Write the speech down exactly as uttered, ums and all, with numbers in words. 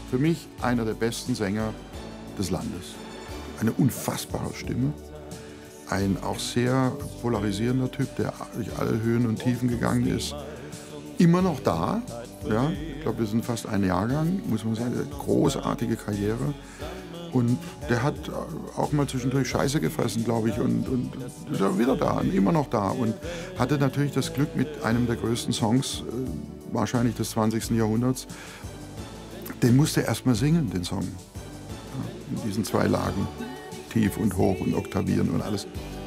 für mich einer der besten Sänger des Landes. Eine unfassbare Stimme, ein auch sehr polarisierender Typ, der durch alle Höhen und Tiefen gegangen ist. Immer noch da, ja, ich glaube, wir sind fast ein Jahrgang, muss man sagen, großartige Karriere. Und der hat auch mal zwischendurch Scheiße gefressen, glaube ich, und, und ist ja wieder da, und immer noch da. Und hatte natürlich das Glück, mit einem der größten Songs, äh, wahrscheinlich des zwanzigsten Jahrhunderts, den musste er erst mal singen, den Song. Ja, in diesen zwei Lagen, tief und hoch und oktavieren und alles.